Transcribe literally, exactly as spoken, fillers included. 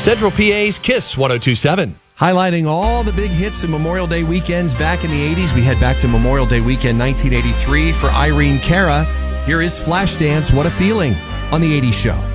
Central P A's Kiss one oh two point seven. Highlighting all the big hits and Memorial Day weekends back in the eighties. We head back to Memorial Day weekend nineteen eighty-three for Irene Cara. Here is Flashdance, What a Feeling, on the eighties Show.